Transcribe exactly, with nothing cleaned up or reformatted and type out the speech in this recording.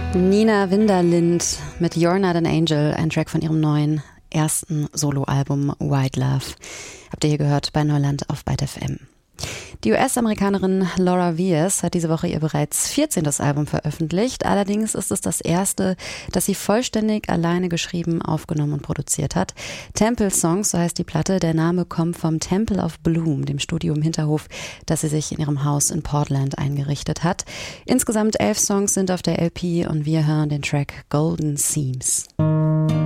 Nina Winderlind mit You're Not an Angel, ein Track von ihrem neuen ersten Soloalbum White Love. Habt ihr hier gehört bei Neuland auf Byte F M. Die U S-Amerikanerin Laura Viers hat diese Woche ihr bereits vierzehntes Album veröffentlicht. Allerdings ist es das erste, das sie vollständig alleine geschrieben, aufgenommen und produziert hat. Temple Songs, so heißt die Platte. Der Name kommt vom Temple of Bloom, dem Studio im Hinterhof, das sie sich in ihrem Haus in Portland eingerichtet hat. Insgesamt elf Songs sind auf der L P und wir hören den Track Golden Seams.